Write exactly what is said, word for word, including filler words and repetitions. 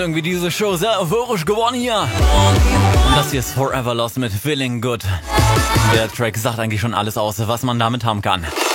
irgendwie diese Show sehr euphorisch geworden hier. Und das hier ist Forever Lost mit Feeling Good. Der Track sagt eigentlich schon alles aus, was man damit haben kann.